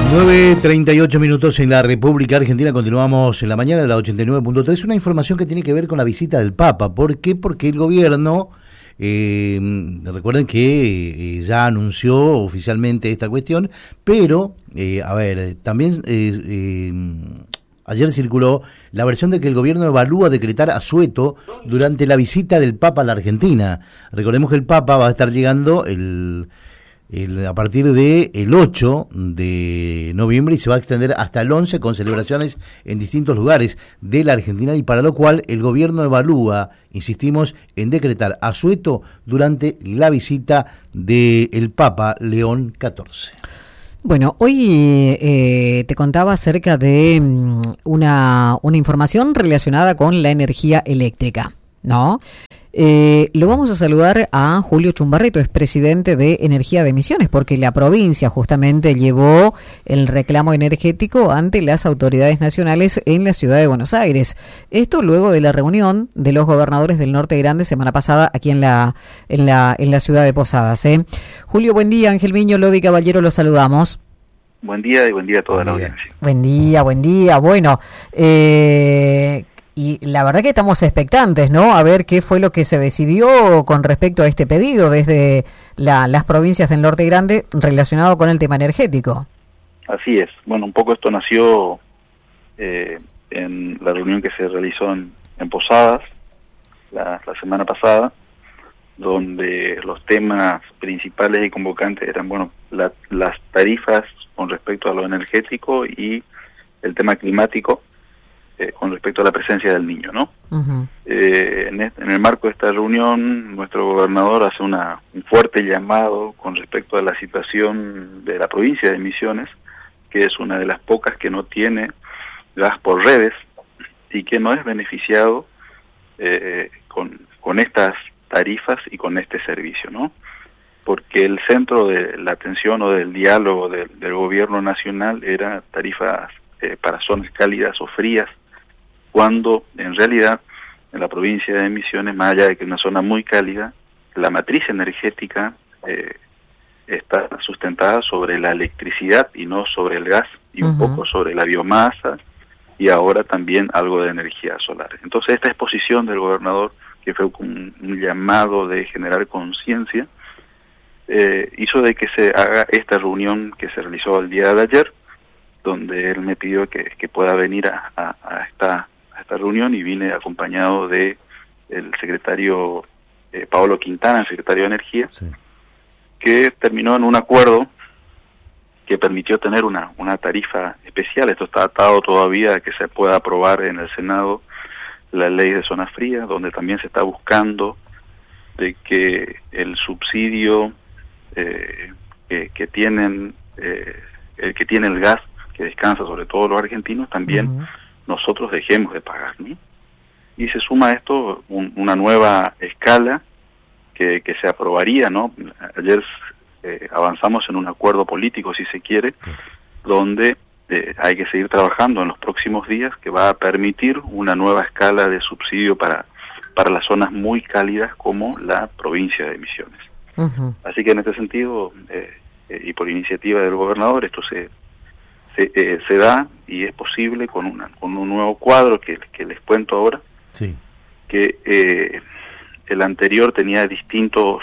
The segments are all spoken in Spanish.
9:38 en la República Argentina. Continuamos en la mañana de la 89.3. Una información que tiene que ver con la visita del Papa. ¿Por qué? Porque el gobierno, recuerden que ya anunció oficialmente esta cuestión, pero, también ayer circuló la versión de que el gobierno evalúa decretar asueto durante la visita del Papa a la Argentina. Recordemos que el Papa va a estar llegando a partir del 8 de noviembre y se va a extender hasta el 11 con celebraciones en distintos lugares de la Argentina, y para lo cual el gobierno evalúa, insistimos, en decretar asueto durante la visita del Papa León XIV. Bueno, hoy te contaba acerca de una información relacionada con la energía eléctrica, ¿no? Lo vamos a saludar a Julio Chumbarreto, es presidente de Energía de Misiones, porque la provincia justamente llevó el reclamo energético ante las autoridades nacionales en la ciudad de Buenos Aires. Esto luego de la reunión de los gobernadores del Norte Grande semana pasada aquí en la ciudad de Posadas. Julio, buen día. Ángel Miño, Lodi Caballero, los saludamos. Buen día y buen día a toda la audiencia. Buen día. Bueno, y la verdad que estamos expectantes, ¿no? A ver qué fue lo que se decidió con respecto a este pedido desde las provincias del Norte Grande relacionado con el tema energético. Así es. Bueno, un poco esto nació en la reunión que se realizó en Posadas la semana pasada, donde los temas principales y convocantes eran, bueno, las tarifas con respecto a lo energético y el tema climático, con respecto a la presencia del niño, ¿no? Uh-huh. En el marco de esta reunión, nuestro gobernador hace un fuerte llamado con respecto a la situación de la provincia de Misiones, que es una de las pocas que no tiene gas por redes y que no es beneficiado con estas tarifas y con este servicio, ¿no? Porque el centro de la atención o del diálogo del gobierno nacional era tarifas para zonas cálidas o frías, cuando en realidad en la provincia de Misiones, más allá de que es una zona muy cálida, la matriz energética está sustentada sobre la electricidad y no sobre el gas, y un poco sobre la biomasa, y ahora también algo de energía solar. Entonces esta exposición del gobernador, que fue un llamado de generar conciencia, hizo de que se haga esta reunión que se realizó el día de ayer, donde él me pidió que pueda venir a esta reunión, y vine acompañado de el secretario Paolo Quintana, el secretario de Energía, sí, que terminó en un acuerdo que permitió tener una tarifa especial. Esto está atado todavía a que se pueda aprobar en el Senado la ley de zona fría, donde también se está buscando de que el subsidio que tienen el que tiene el gas, que descansa sobre todos los argentinos, también nosotros dejemos de pagar, ¿no? Y se suma a esto una nueva escala que se aprobaría, ¿no? Ayer avanzamos en un acuerdo político, si se quiere, donde hay que seguir trabajando en los próximos días, que va a permitir una nueva escala de subsidio para las zonas muy cálidas como la provincia de Misiones. Así que en este sentido, y por iniciativa del gobernador, esto se da y es posible con un nuevo cuadro que les cuento ahora, sí, que el anterior tenía distintos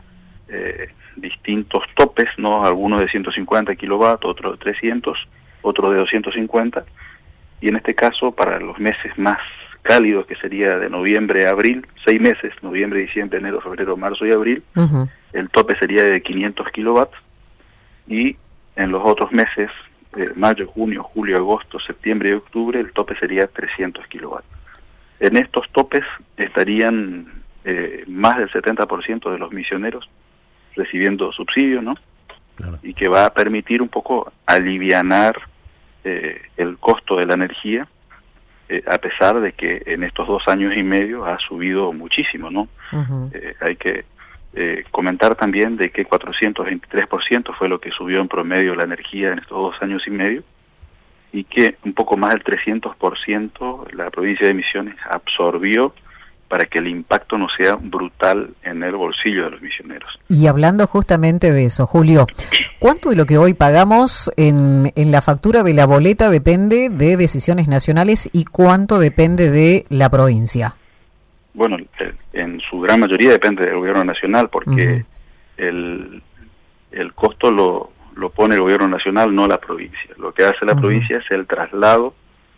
topes, ¿no? Algunos de 150 kilovatios, otros de 300, otros de 250, y en este caso para los meses más cálidos, que sería de noviembre a abril, 6 meses, noviembre, diciembre, enero, febrero, marzo y abril, el tope sería de 500 kilowatts, y en los otros meses, mayo, junio, julio, agosto, septiembre y octubre, el tope sería 300 kilowatts. En estos topes estarían más del 70% de los misioneros recibiendo subsidio, ¿no? Claro. Y que va a permitir un poco alivianar el costo de la energía, a pesar de que en estos 2 años y medio ha subido muchísimo, ¿no? Hay que comentar también de que 423% fue lo que subió en promedio la energía en estos 2 años y medio, y que un poco más del 300% la provincia de Misiones absorbió para que el impacto no sea brutal en el bolsillo de los misioneros. Y hablando justamente de eso, Julio, ¿cuánto de lo que hoy pagamos en la factura de la boleta depende de decisiones nacionales y cuánto depende de la provincia? Bueno, en su gran mayoría depende del gobierno nacional, porque el costo lo pone el gobierno nacional, no la provincia. Lo que hace la provincia es el traslado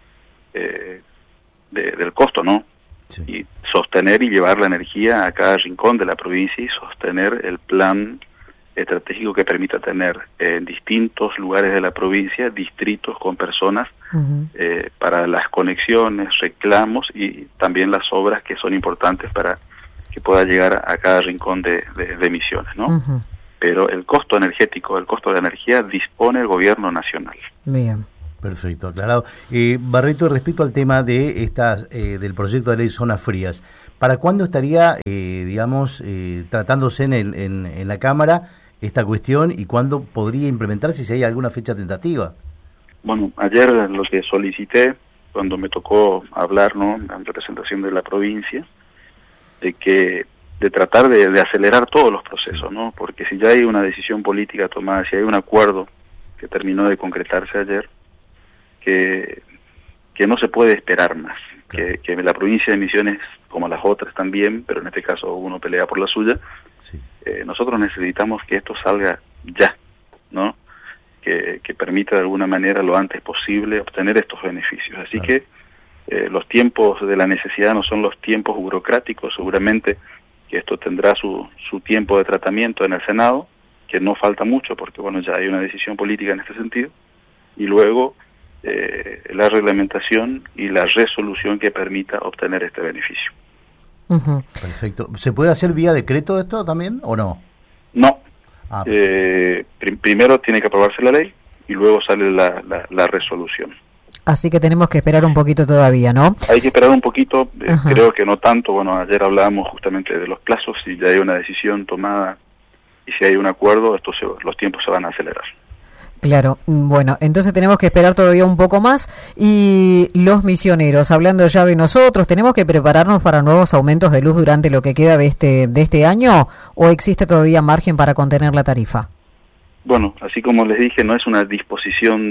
del costo, ¿no? Sí. Y sostener y llevar la energía a cada rincón de la provincia y sostener el plan estratégico que permita tener en distintos lugares de la provincia distritos con personas para las conexiones, reclamos y también las obras que son importantes para que pueda llegar a cada rincón de Misiones, ¿no? Pero el costo energético, el costo de la energía dispone el gobierno nacional. Bien. Perfecto, aclarado. Barreto, respecto al tema de del proyecto de ley Zonas Frías, ¿para cuándo estaría, tratándose en la Cámara esta cuestión y cuándo podría implementarse, si hay alguna fecha tentativa? Bueno, ayer lo que solicité, cuando me tocó hablar, ¿no?, en representación de la provincia, de tratar de acelerar todos los procesos, ¿no? Porque si ya hay una decisión política tomada, si hay un acuerdo que terminó de concretarse ayer, que no se puede esperar más, que la provincia de Misiones, como las otras también, pero en este caso uno pelea por la suya, nosotros necesitamos que esto salga ya, ¿no? Que permita de alguna manera lo antes posible obtener estos beneficios. Así que los tiempos de la necesidad no son los tiempos burocráticos, seguramente que esto tendrá su tiempo de tratamiento en el Senado, que no falta mucho porque bueno, ya hay una decisión política en este sentido, y luego la reglamentación y la resolución que permita obtener este beneficio. Perfecto. ¿Se puede hacer vía decreto esto también o no? No. Primero tiene que aprobarse la ley y luego sale la resolución. Así que tenemos que esperar un poquito todavía, ¿no? Hay que esperar un poquito, creo que no tanto. Bueno, ayer hablábamos justamente de los plazos, si ya hay una decisión tomada y si hay un acuerdo, los tiempos se van a acelerar. Claro, bueno, entonces tenemos que esperar todavía un poco más. Y los misioneros, hablando ya de nosotros, ¿tenemos que prepararnos para nuevos aumentos de luz durante lo que queda de este año o existe todavía margen para contener la tarifa? Bueno, así como les dije, no es una disposición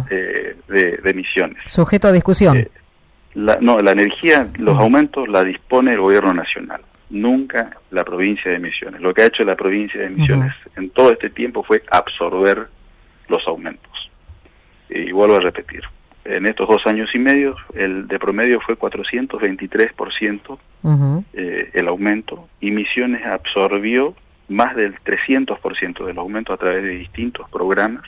de Misiones. ¿Sujeto a discusión? La energía, los aumentos la dispone el gobierno nacional, nunca la provincia de Misiones. Lo que ha hecho la provincia de Misiones en todo este tiempo fue absorber los aumentos. Y vuelvo a repetir, en estos 2 años y medio, el de promedio fue 423% el aumento, y Misiones absorbió más del 300% del aumento a través de distintos programas,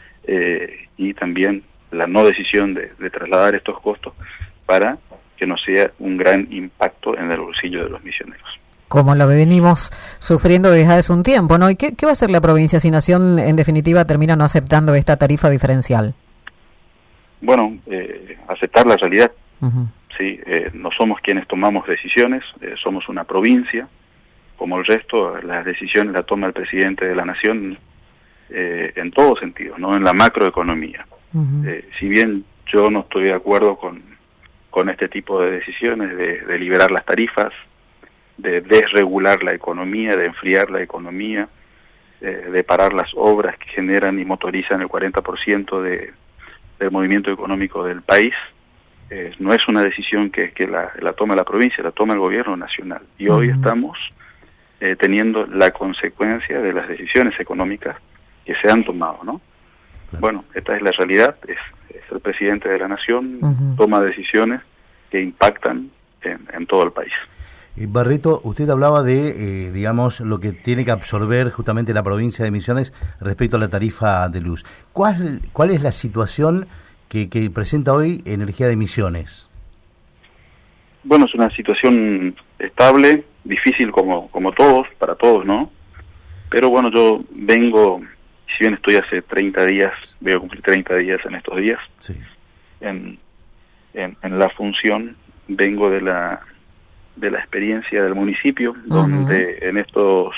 y también la no decisión de trasladar estos costos para que no sea un gran impacto en el bolsillo de los misioneros. Como lo venimos sufriendo desde hace un tiempo, ¿no? ¿Y qué va a hacer la provincia si Nación, en definitiva, termina no aceptando esta tarifa diferencial? Bueno, aceptar la realidad. Sí, no somos quienes tomamos decisiones, somos una provincia. Como el resto, las decisiones las toma el presidente de la Nación en todo sentido, ¿no? En la macroeconomía. Si bien yo no estoy de acuerdo con este tipo de decisiones de liberar las tarifas, de desregular la economía, de enfriar la economía, de parar las obras que generan y motorizan el 40% del movimiento económico del país, no es una decisión que la toma la provincia, la toma el gobierno nacional. Y hoy estamos teniendo la consecuencia de las decisiones económicas que se han tomado, ¿no? Claro. Bueno, esta es la realidad, es el presidente de la Nación, toma decisiones que impactan en todo el país. Barreto, usted hablaba de, lo que tiene que absorber justamente la provincia de Misiones respecto a la tarifa de luz. ¿Cuál es la situación que presenta hoy Energía de Misiones? Bueno, es una situación estable, difícil como todos, para todos, ¿no? Pero bueno, yo vengo, si bien estoy hace 30 días, voy a cumplir 30 días en estos días, en la función, vengo de la experiencia del municipio, donde en estos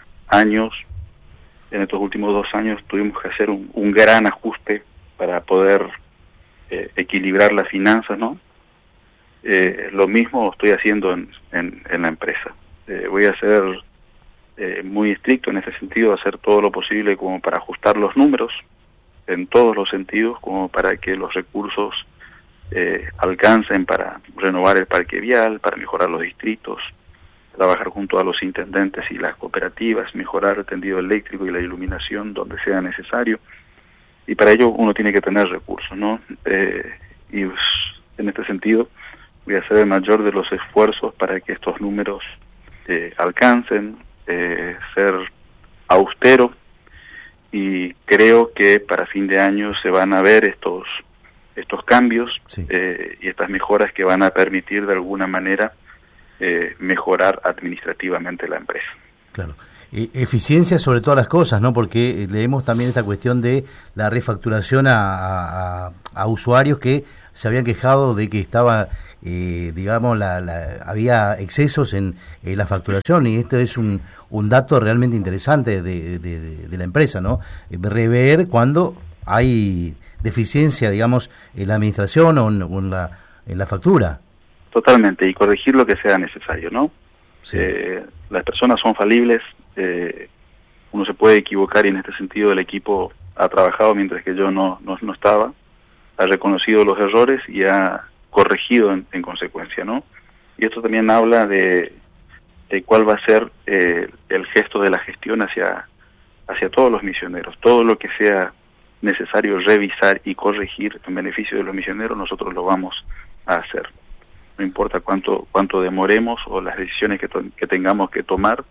últimos 2 años tuvimos que hacer un gran ajuste para poder equilibrar las finanzas, ¿no? Lo mismo estoy haciendo en la empresa. Voy a ser muy estricto en ese sentido, hacer todo lo posible como para ajustar los números en todos los sentidos, como para que los recursos alcancen para renovar el parque vial, para mejorar los distritos, trabajar junto a los intendentes y las cooperativas, mejorar el tendido eléctrico y la iluminación donde sea necesario, y para ello uno tiene que tener recursos, ¿no? Y en este sentido voy a hacer el mayor de los esfuerzos para que estos números alcancen, ser austero, y creo que para fin de año se van a ver estos cambios, sí, y estas mejoras que van a permitir de alguna manera mejorar administrativamente la empresa. Claro. Eficiencia sobre todas las cosas, ¿no? Porque leemos también esta cuestión de la refacturación a usuarios que se habían quejado de que estaba, digamos, había excesos en la facturación, y esto es un dato realmente interesante de la empresa, ¿no? Rever cuando hay deficiencia, digamos, en la administración o en la factura. Totalmente, y corregir lo que sea necesario, ¿no? Sí. Las personas son falibles, uno se puede equivocar, y en este sentido el equipo ha trabajado mientras que yo no estaba, ha reconocido los errores y ha corregido en consecuencia, ¿no? Y esto también habla de cuál va a ser el gesto de la gestión hacia todos los misioneros. Todo lo que sea necesario revisar y corregir en beneficio de los misioneros, nosotros lo vamos a hacer. No importa cuánto demoremos o las decisiones que tengamos que tomar,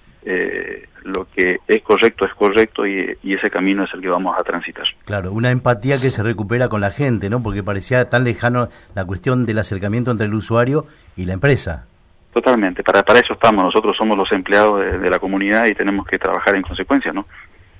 lo que es correcto, y ese camino es el que vamos a transitar. Claro, una empatía que se recupera con la gente, ¿no? Porque parecía tan lejano la cuestión del acercamiento entre el usuario y la empresa. Totalmente, para eso estamos, nosotros somos los empleados de la comunidad y tenemos que trabajar en consecuencia, ¿no?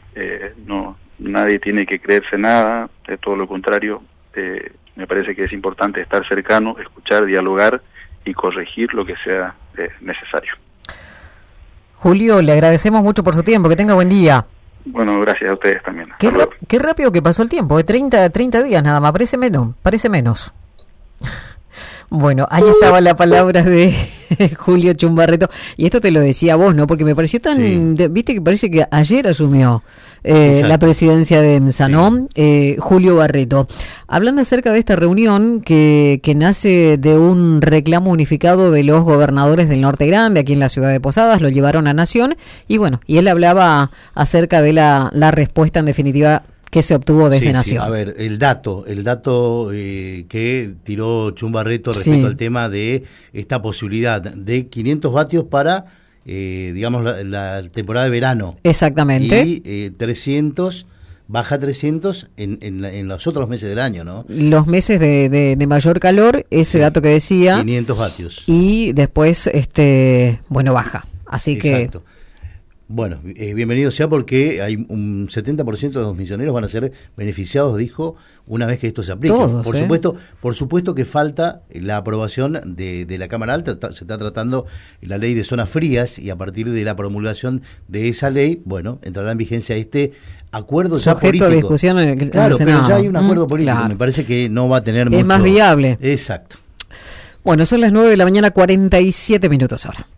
Nadie tiene que creerse nada, todo lo contrario. Me parece que es importante estar cercano, escuchar, dialogar y corregir lo que sea necesario. Julio, le agradecemos mucho por su tiempo, que tenga buen día. Bueno, gracias a ustedes también. Qué rápido que pasó el tiempo, 30 días nada más, parece menos. Bueno, ahí estaba la palabra de Julio Chumbarreto, y esto te lo decía vos, ¿no? Porque me pareció tan, sí, viste que parece que ayer asumió la presidencia de EMSA, ¿no? Julio Barreto. Hablando acerca de esta reunión que nace de un reclamo unificado de los gobernadores del Norte Grande, aquí en la ciudad de Posadas, lo llevaron a Nación, y bueno, y él hablaba acerca de la respuesta en definitiva que se obtuvo desde Nación. Sí, a ver, el dato que tiró Chumbarreto respecto al tema de esta posibilidad de 500 vatios para, digamos, la temporada de verano. Exactamente. Y 300, baja 300 en los otros meses del año, ¿no? Los meses de mayor calor, ese dato que decía. 500 vatios. Y después, baja. Así exacto. Que... Bueno, bienvenido sea, porque hay un 70% de los misioneros van a ser beneficiados, dijo, una vez que esto se aplique. Todos, por supuesto que falta la aprobación de la Cámara Alta. Se está tratando la ley de zonas frías, y a partir de la promulgación de esa ley, bueno, entrará en vigencia este acuerdo ya político. Sujeto a discusión en el claro, Senado. Pero ya hay un acuerdo político. Claro. Me parece que no va a tener mucho... Es más viable. Exacto. Bueno, son las 9 de la mañana, 47 minutos ahora.